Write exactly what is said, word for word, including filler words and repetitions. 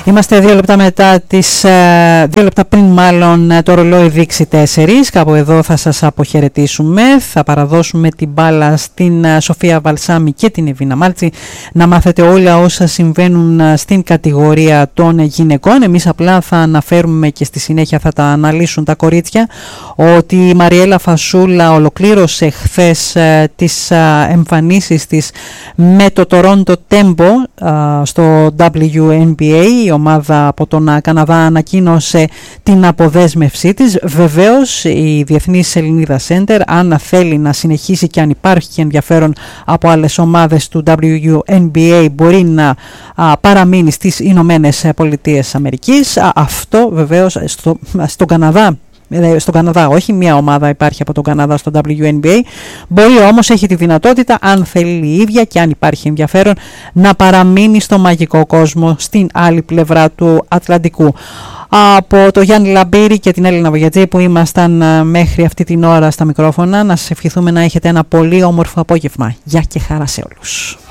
Είμαστε δύο λεπτά μετά τις, δύο λεπτά πριν μάλλον το ρολόι δείξει τέσσερις. Κάπου εδώ θα σας αποχαιρετήσουμε. Θα παραδώσουμε την μπάλα στην Σοφία Βαλσάμι και την Εβίνα Μάλτσι να μάθετε όλα όσα συμβαίνουν στην κατηγορία των γυναικών. Εμείς απλά θα αναφέρουμε και στη συνέχεια θα τα αναλύσουν τα κορίτσια ότι η Μαριέλα Φασούλα ολοκλήρωσε χθες τις εμφανίσεις της με το Toronto Tempo στο ντάμπλιου εν μπι έι. Η ομάδα από τον Καναδά ανακοίνωσε την αποδέσμευσή της. Βεβαίως η Διεθνής Ελληνίδα Σέντερ, αν θέλει να συνεχίσει και αν υπάρχει ενδιαφέρον από άλλες ομάδες του ντάμπλιου εν μπι έι, μπορεί να α, παραμείνει στις Ηνωμένες Πολιτείες Αμερικής. Α, αυτό βεβαίως στο, στον Καναδά. Στον Καναδά, όχι μία ομάδα υπάρχει από τον Καναδά στο ντάμπλιου εν μπι έι. Μπορεί όμως, έχει τη δυνατότητα, αν θέλει η ίδια και αν υπάρχει ενδιαφέρον, να παραμείνει στο μαγικό κόσμο στην άλλη πλευρά του Ατλαντικού. Από το Γιάννη Λαμπύρη και την Έλληνα Βογιατζή που ήμασταν μέχρι αυτή την ώρα στα μικρόφωνα, να σας ευχηθούμε να έχετε ένα πολύ όμορφο απόγευμα. Γεια και χαρά σε όλους.